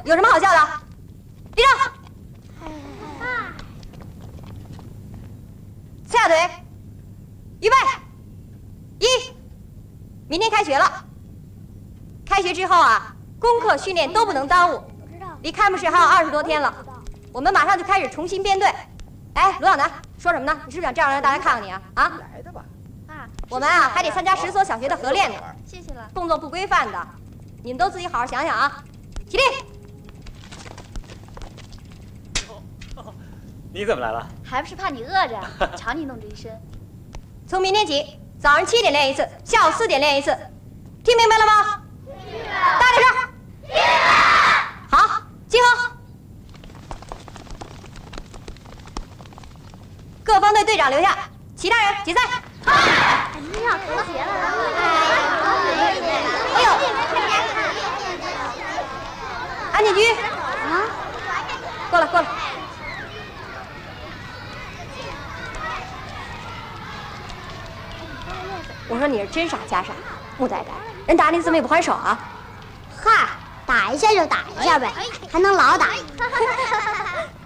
有什么好笑的？立正。侧下腿，预备，明天开学了。开学之后啊，功课训练都不能耽误。离开幕式还有20多天了，我们马上就开始重新编队。哎，罗小南，说什么呢？你是不是想这样让大家看看你啊？啊？来的吧？啊，我们啊还得参加10所小学的合练呢。 谢谢了。 动作不规范的，你们都自己好好想想啊。起立。 你怎么来了？ 还不是怕你饿着，瞧你弄这一身。 从明天起，早上7点练一次，下午4点练一次，听明白了吗？听明白了。大点声。听明白了。好，集合。各方队队长留下，其他人解散。 哎呀，脱鞋了！ 哎呦，安检局啊， 过来过来。我说你是真傻假傻，木呆呆，人打你怎么也不还手啊？ 嗨，打一下就打一下呗，还能老打？